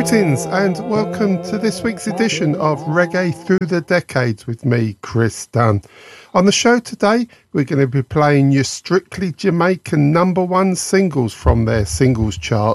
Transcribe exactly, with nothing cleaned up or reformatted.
Greetings and welcome to this week's edition of Reggae Through the Decades with me, Chris Dunn. On the show today, we're going to be playing your strictly Jamaican number one singles from their singles chart.